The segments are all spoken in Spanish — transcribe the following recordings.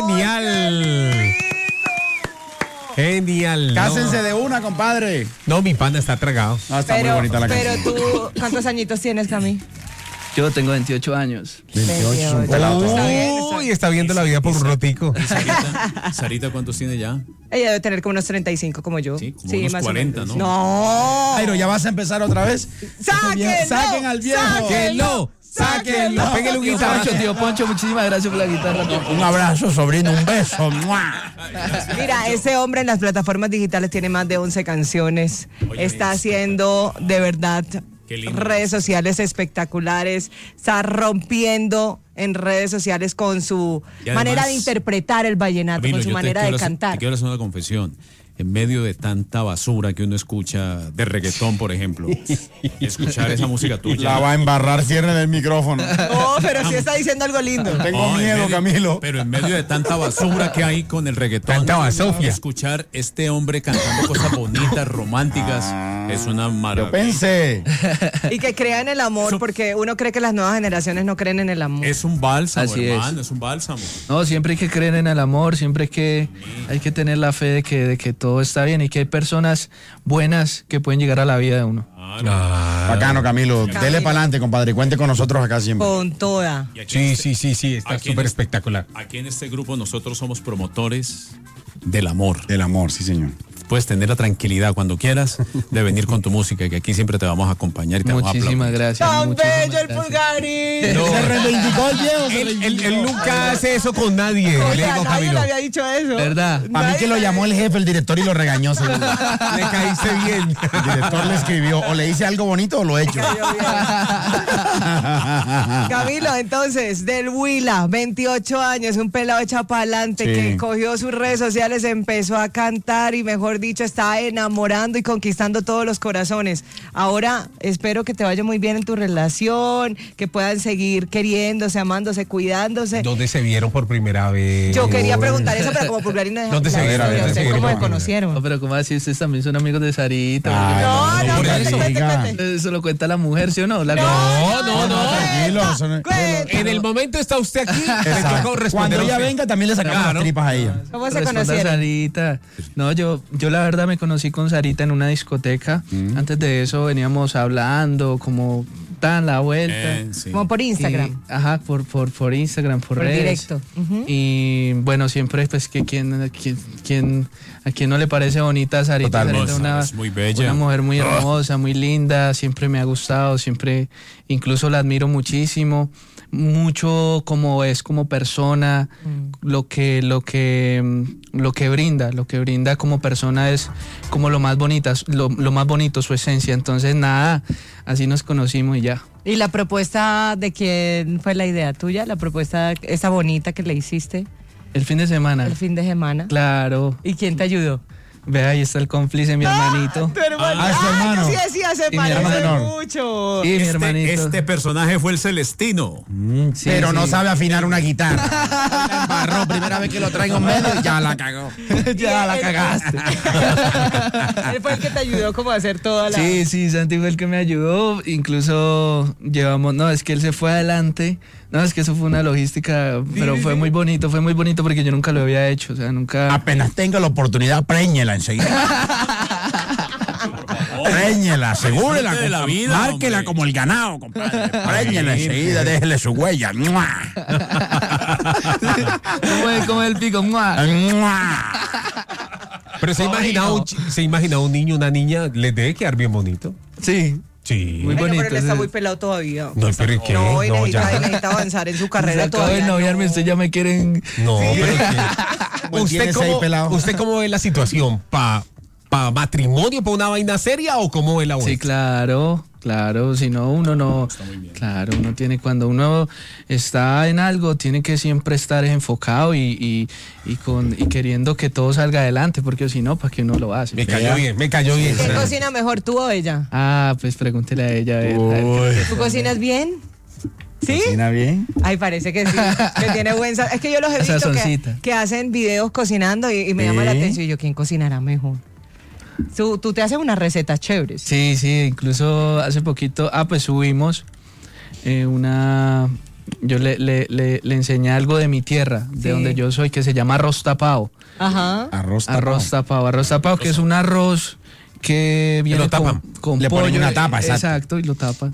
Genial. Genial. Cásense de una, compadre. No, mi pana está tragado. No, está muy bonita la canción. Pero tú, ¿cuántos añitos tienes, Cami? Yo tengo 28 años. 28, es un pelado. Uy, está viendo la vida por un rotico. Sarita, ¿cuántos tiene ya? Ella debe tener como unos 35 como yo. Sí, como unos más 40, o menos. ¿no? No. Jairo, ¿ya vas a empezar otra vez? ¡Sáquenlo! Saquen al viejo. ¡Sáquenlo! ¡Sáquenlo! Pégale un guitarrazo. Tío Poncho, muchísimas gracias por la guitarra. Un abrazo, sobrino, un beso. Mira, ese hombre en las plataformas digitales tiene más de 11 canciones. Está haciendo de verdad redes sociales espectaculares. Está rompiendo en redes sociales con su manera de interpretar el vallenato, Camilo, con su manera de cantar. Te quiero hacer una confesión. En medio de tanta basura que uno escucha de reggaetón, por ejemplo, escuchar esa música tuya. La va a embarrar, cierren el micrófono. No, pero sí está diciendo algo lindo. Tengo miedo, Camilo. Pero en medio de tanta basura que hay con el reggaetón, Tanta basofia. escuchar este hombre cantando cosas bonitas, románticas, es una maravilla. Yo pensé. Y que crean el amor, porque uno cree que las nuevas generaciones no creen en el amor. Es un bálsamo, Así hermano, es un bálsamo. No, siempre hay que creer en el amor, siempre hay que tener la fe de que todo está bien y que hay personas buenas que pueden llegar a la vida de uno. Bacano, Camilo. Dele para adelante, compadre. Cuente con nosotros acá siempre. Con toda. Y aquí Sí, está aquí en súper este- espectacular. Aquí en este grupo nosotros somos promotores del amor. Del amor, sí, señor. Puedes tener la tranquilidad cuando quieras de venir con tu música, que aquí siempre te vamos a acompañar y te vamos a Muchísimas aplaudir. gracias. ¡Tan muchísimas bello el gracias. Pulgarín! No. Se reivindicó el viejo. Él nunca hace eso con nadie. O Le sea, digo, nadie Camilo. le había dicho eso. ¿Verdad? Para mí que lo llamó el jefe, el director, y lo regañó. Seguro. Le caíste bien. El director le escribió, o le hice algo bonito o lo he hecho. Camilo, entonces, del Huila, 28 años, un pelado echado para adelante Sí. que cogió sus redes sociales, empezó a cantar y, mejor dicho, está enamorando y conquistando todos los corazones. Ahora, espero que te vaya muy bien en tu relación, que puedan seguir queriéndose, amándose, cuidándose. ¿Dónde se vieron por primera vez? Yo quería preguntar eso, pero como Pulgarín no deja ¿Dónde se la vieron? historia, ¿Dónde se ¿ustedes cómo se vieron? conocieron? No, pero ¿cómo así? Ustedes también son amigos de Sarita. Ay, No, por cuente, eso. cuente. Eso lo cuenta la mujer, ¿sí o no? No. Tranquilo. eso no- Cuenta. En el momento está usted aquí. Le toca Exacto. responder Cuando a ella usted. venga, también le sacamos Claro. las tripas a ella. ¿Cómo se Responda conocieron? Sarita. No, yo la verdad me conocí con Sarita en una discoteca. Antes de eso veníamos hablando, como tan la vuelta. Sí. Como por Instagram. Y- ajá, por Instagram, por redes. directo. Ujú. Y bueno, siempre pues que a quien no le parece bonita Sarita. Total. Sarita No, es muy bella. Una mujer muy hermosa, muy linda, siempre me ha gustado, siempre, incluso la admiro muchísimo, mucho como es como persona, lo que brinda como persona es como lo más bonita, lo más bonito, su esencia. Entonces nada, así nos conocimos y ya. ¿Y la propuesta de quién fue la idea tuya? ¿La propuesta esa bonita que le hiciste El fin de semana. el fin de semana? Claro. ¿Y quién te ayudó? Ve, ahí está el cómplice, mi hermanito. Tu hermano. Ah, es tu hermano. Yo sí decía, se Y mi parece hermano. mucho. Y mi hermanito. Este personaje fue el Celestino. Sí, Pero no sí. sabe afinar una guitarra. La embarró, primera vez que lo traigo en medio y ya la cagó. Ya la cagaste. Él fue el que te ayudó como a hacer toda la... Sí, Santi fue el que me ayudó. Incluso no, es que él se fue adelante. No, es que eso fue una logística, pero fue muy bonito porque yo nunca lo había hecho, o sea, nunca. Apenas tenga la oportunidad, préñela enseguida. Préñela, asegúrela. de la vida, Márquela hombre. como el ganado, compadre. Préñela enseguida, déjele su huella. ¡Mua! Como el pico. ¡Mua! ¡Mua! Pero se imagina un niño, una niña, les debe quedar bien bonito. Sí. Sí. Muy Bueno, bonito. pero él está muy pelado todavía. No, pero ¿y qué? No, y No, necesita, ya. necesita avanzar en su Se carrera acaba de todavía. noviarme, no. ustedes ya me quieren. No, pero ¿qué? Mantiene seis pelados. ¿Usted cómo ve la situación? ¿Pa matrimonio, para una vaina seria o cómo ve la vuelta? Sí, claro, si no, uno no. Claro, uno tiene, cuando uno está en algo, tiene que siempre estar enfocado y queriendo que todo salga adelante, porque si no, ¿para qué uno lo hace? Me cayó bien. ¿Quién cocina mejor, tú o ella? Ah, pues pregúntele a ella. A ver. ¿Tú cocinas bien? ¿Sí? ¿Cocina bien? Ay, parece que sí, que tiene buen sazón. Es que yo los he visto Sazoncita. que hacen videos cocinando y me llama la atención. Y yo, ¿quién cocinará mejor? Tú te haces unas recetas chéveres. Sí, incluso hace poquito, pues subimos yo le enseñé algo de mi tierra, de donde yo soy, que se llama arroz tapado. Ajá. Arroz tapado, Arroz tapado, que es un arroz que viene con le pollo. ponen una tapa, exacto, y lo tapan.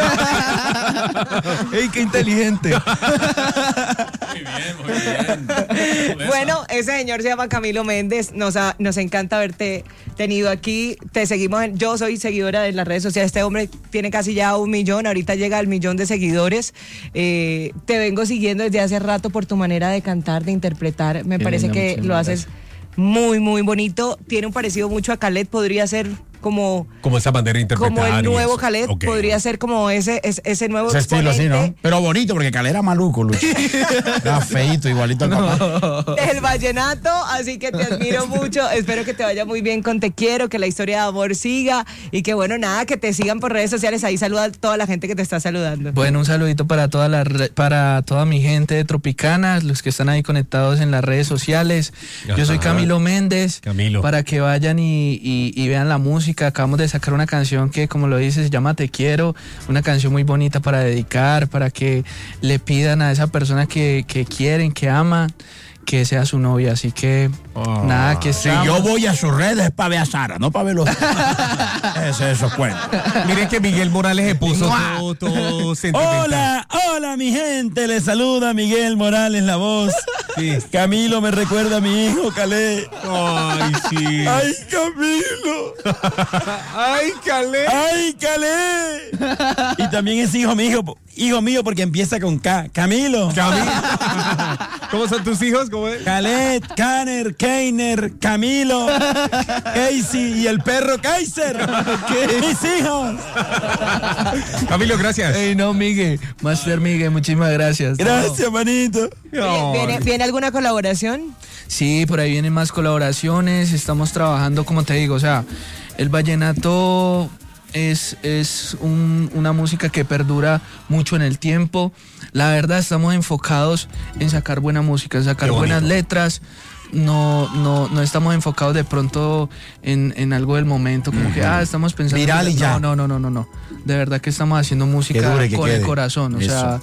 ¡Ey, qué inteligente! Muy bien. Bueno, ese señor se llama Camilo Méndez. Nos encanta haberte tenido aquí. Te seguimos. Yo soy seguidora de las redes sociales. Este hombre tiene casi ya 1 millón. Ahorita llega al 1 millón de seguidores. Te vengo siguiendo desde hace rato por tu manera de cantar, de interpretar. Me parece que lo haces muy, muy bonito. Tiene un parecido mucho a Khaled. Podría ser como esa manera de interpretar. Como el nuevo Khaled, okay. Podría ser como ese nuevo ese estilo así, exponente. ¿no? Pero bonito, porque Khaled era maluco, Lucho. Era feíto, igualito al papá. El vallenato, así que te admiro mucho. Espero que te vaya muy bien con Te Quiero, que la historia de amor siga y que bueno, nada, que te sigan por redes sociales. Ahí saluda a toda la gente que te está saludando. Bueno, un saludito para toda mi gente de Tropicana, los que están ahí conectados en las redes sociales. Yo soy Camilo Méndez. Para que vayan y vean la música. Acabamos de sacar una canción que, como lo dices, se llama Te Quiero, una canción muy bonita para dedicar, para que le pidan a esa persona que quieren, que aman, que sea su novia. Así que nada, que si yo voy a sus redes es para ver a Sara, no para ver los eso cuenta. Miren que Miguel Morales se puso todo sentimental. Hola mi gente, les saluda Miguel Morales, la voz. Sí. Camilo me recuerda a mi hijo Khaled. Ay, sí. Ay, Camilo. Ay, Khaled. Ay, Khaled. Y también es hijo mío porque empieza con K. Camilo. ¿Cómo son tus hijos? ¿Cómo es? Khaled, Kanner, Keiner, Camilo, Casey y el perro Kaiser. Mis hijos. Camilo, gracias. Ey, no, Miguel, Master Miguel, muchísimas gracias. Gracias, manito. ¿Viene alguna colaboración? Sí, por ahí vienen más colaboraciones, estamos trabajando, como te digo, o sea, el vallenato es una música que perdura mucho en el tiempo. La verdad, estamos enfocados en sacar buena música, en sacar buenas letras. No estamos enfocados de pronto en algo del momento, como que estamos pensando viral y ya. No. De verdad que estamos haciendo música con el corazón, o sea,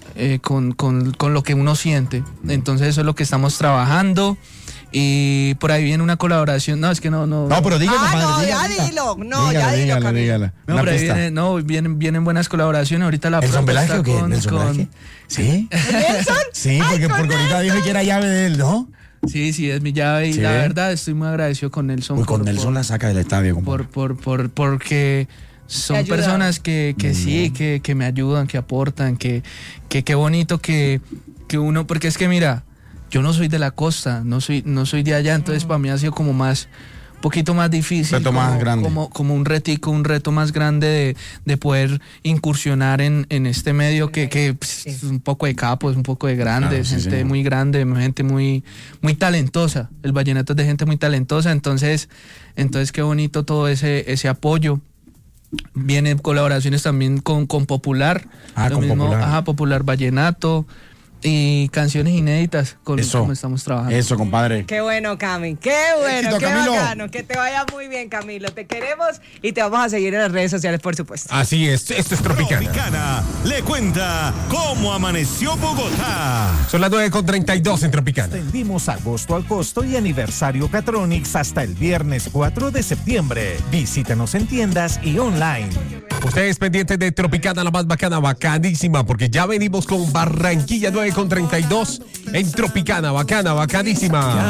con lo que uno siente. Entonces eso es lo que estamos trabajando. Y por ahí viene una colaboración. No, es que no. No, pero dígalo, padre. Dilo. No, ya dilo, Camilo. No, por ahí vienen buenas colaboraciones. Ahorita la ¿Nelson Velázquez o qué? ¿Nelson Velázquez? ¿Sí? ¿Nelson? Sí, porque ahorita dijo que era llave de él, ¿no? Sí, es mi llave. Y la verdad estoy muy agradecido con Nelson. Con Nelson la saca del estadio, compadre. Porque son personas que sí, que me ayudan, que aportan, que qué bonito que uno, porque es que mira, yo no soy de la costa, no soy de allá, entonces para mí ha sido como un poquito más difícil. Reto más grande. Como un reto más grande de poder incursionar en este medio que es un poco de capos, un poco de grandes, gente muy grande, gente muy, muy talentosa. El vallenato es de gente muy talentosa, entonces qué bonito todo ese apoyo. Vienen colaboraciones también con Popular. Con Popular. Popular Vallenato. Y canciones inéditas con como estamos trabajando. Eso, compadre. Qué bueno, Cami. Qué bueno, éxito, qué Camilo. bacano. Que te vaya muy bien, Camilo. Te queremos y te vamos a seguir en las redes sociales, por supuesto. Así es, esto es Tropicana. Tropicana le cuenta cómo amaneció Bogotá. Son las 9:32 en Tropicana. Extendimos agosto al costo y aniversario Catronics hasta el viernes 4 de septiembre. Visítanos en tiendas y online. Ustedes pendientes de Tropicana, la más bacana, bacanísima, porque ya venimos con Barranquilla 9:32 en Tropicana, bacana, bacanísima.